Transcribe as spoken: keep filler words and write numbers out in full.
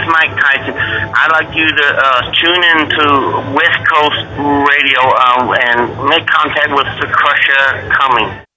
is Mike Tyson. I'd like you to uh, tune in to West Coast Radio um, and make contact with the Crusher Cummings.